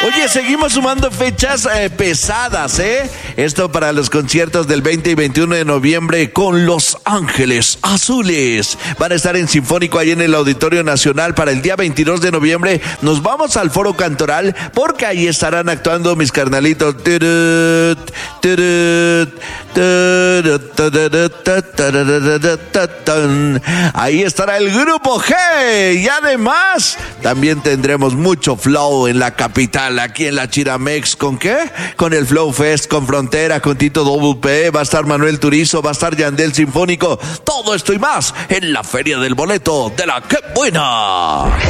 Oye, seguimos sumando fechas pesadas, ¿eh? Esto para los conciertos del 20 y 21 de noviembre con Los Ángeles Azules. Van a estar en Sinfónico ahí en el Auditorio Nacional. Para el día 22 de noviembre nos vamos al Foro Cantoral porque ahí estarán actuando mis carnalitos. Ahí estará el Grupo G y además también tendremos mucho flow en la capital, aquí en la Chiramex. ¿Con qué? Con el Flow Fest, con Frontera, con Tito WP, va a estar Manuel Turizo, va a estar Yandel Sinfónico. Todo esto y más en la Feria del Boleto de la ¡Qué Buena!